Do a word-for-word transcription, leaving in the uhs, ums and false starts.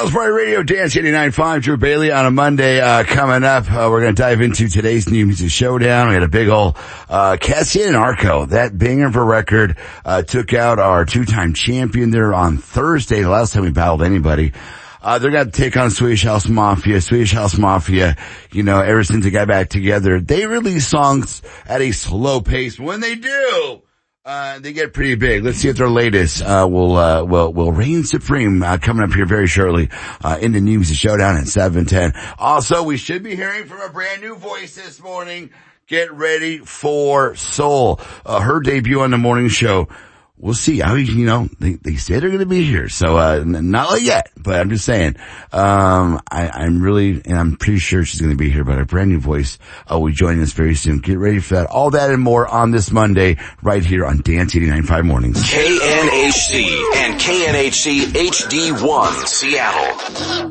Seattle's Party Radio, Dance eighty-nine point five, Drew Bailey on a Monday, uh, coming up. Uh, we're gonna dive into today's New Music Showdown. We had a big ol', uh, Cassian and Arco. That banger of a record, uh, took out our two-time champion there on Thursday, the last time we battled anybody. Uh, they're gonna take on Swedish House Mafia. Swedish House Mafia, you know, ever since they got back together, they release songs at a slow pace. When they do, Uh, they get pretty big. Let's see if their latest, uh, will, uh, will, will reign supreme, uh, coming up here very shortly, uh, in the New Music Showdown at seven ten. Also, we should be hearing from a brand new voice this morning. Get ready for Soul. Uh, her debut on the morning show. We'll see. I, you know, they, they say they're going to be here. So, uh, not like yet, but I'm just saying, um, I, I'm really, and I'm pretty sure she's going to be here, but a brand new voice, uh, will be joining us very soon. Get ready for that. All that and more on this Monday right here on Dance eighty-nine point five Mornings. K N H C and K N H C H D one Seattle.